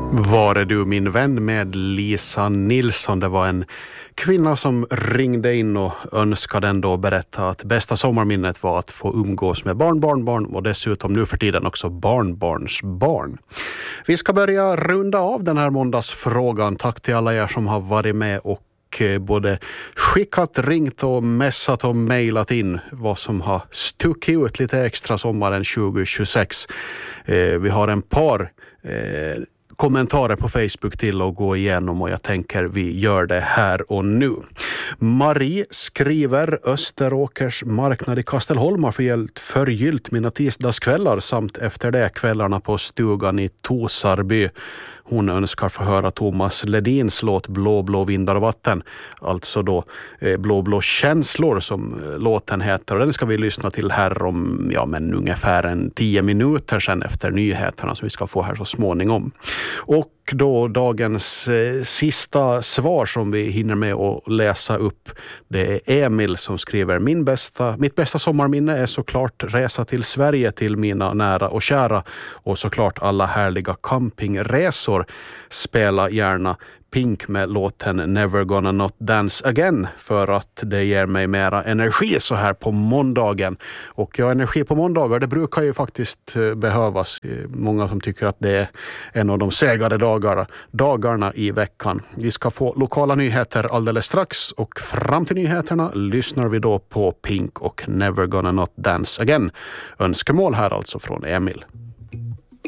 Var är du min vän med Lisa Nilsson? Det var en kvinna som ringde in och önskade ändå berätta att bästa sommarminnet var att få umgås med barnbarn och dessutom nu för tiden också barnbarnsbarn. Vi ska börja runda av den här måndagsfrågan. Tack till alla er som har varit med och både skickat, ringt och messat och mejlat in vad som har stuckit ut lite extra sommaren 2026. Vi har en par kommentarer på Facebook till att gå igenom och jag tänker vi gör det här och nu. Marie skriver: Österåkers marknad i Kastelholm har förgyllt mina tisdagskvällar samt efter det kvällarna på stugan i Tosarby. Hon önskar få höra Thomas Ledins låt Blå blå vindar och vatten. Alltså då Blå blå känslor som låten heter. Och den ska vi lyssna till här om ungefär 10 minuter sedan efter nyheterna som vi ska få här så småningom. Och då dagens sista svar som vi hinner med att läsa upp. Det är Emil som skriver: mitt bästa sommarminne är såklart resa till Sverige till mina nära och kära och såklart alla härliga campingresor. Spela gärna Pink med låten Never Gonna Not Dance Again för att det ger mig mera energi så här på måndagen. Och energi på måndagar, det brukar ju faktiskt behövas. Många som tycker att det är en av de segare dagarna i veckan. Vi ska få lokala nyheter alldeles strax och fram till nyheterna lyssnar vi då på Pink och Never Gonna Not Dance Again. Önskemål här alltså från Emil.